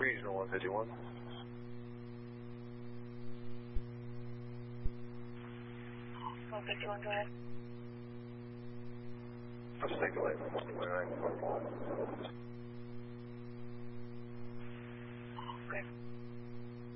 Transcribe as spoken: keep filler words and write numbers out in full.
Regional one fifty-one. one fifty-one, go ahead. I'll just take the light.